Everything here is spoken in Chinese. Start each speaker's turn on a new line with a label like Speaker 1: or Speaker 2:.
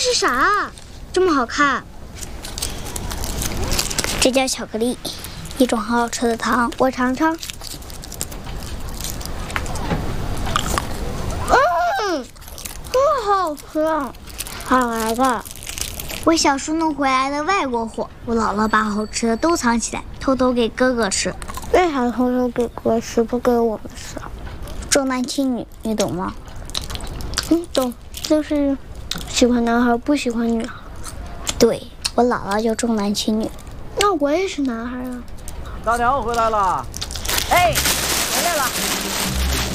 Speaker 1: 是啥？这么好看？
Speaker 2: 这叫巧克力，一种很好吃的糖，我尝尝。
Speaker 1: 好吃啊！好来的，
Speaker 2: 我小时候弄回来的外国货，我姥姥把好吃的都藏起来，偷偷给哥哥吃。
Speaker 1: 为啥偷偷给哥吃，不给我们吃？
Speaker 2: 重男轻女，你懂吗？
Speaker 1: 懂，就是喜欢男孩不喜欢女孩。
Speaker 2: 对，我姥姥就重男轻女。
Speaker 1: 那我也是男孩啊。
Speaker 3: 大娘回来了，哎，回来了。